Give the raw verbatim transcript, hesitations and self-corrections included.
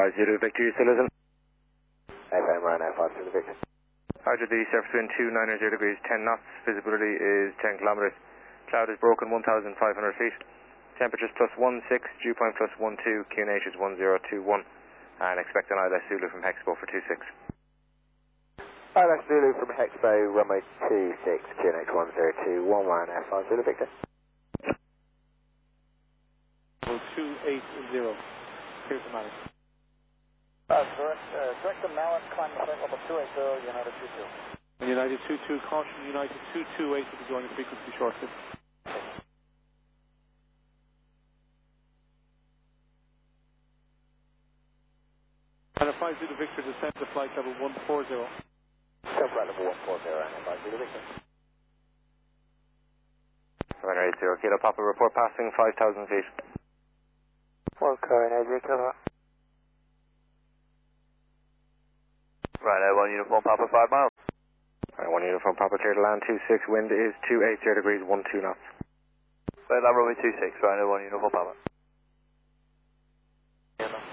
five zero Victor, you still listen? F M Ryanair five zero Victor. Roger, the surface wind two nine zero degrees, ten knots, visibility is ten kilometers. Cloud is broken, one thousand five hundred feet. Temperatures plus one six, dew point plus one two, Q N H is one zero two one. And expect an I L S Zulu from Hexpo for two six. I L S Zulu from Hexpo, runway two six, Q N H one zero two one, Ryanair five zero Victor. two eight zero, here's the matter. Uh, direct, uh, direct to Mallet, climb the flight level two eight zero, United two two. United two two, caution, United two two eight will be joining frequency shortly. And a five zero Victor, descend to flight level one four zero. Descend flight level one four zero, Ryanair five zero Victor. Runner eight zero, Kilo Papa, report passing five thousand feet. One car and eight zero. Ryanair one uniform Papa five miles. Right, one uniform Papa, clear to land two six, wind is two eight zero degrees, one two knots. Clear land runway two six, Ryanair one uniform Papa. Yeah, no.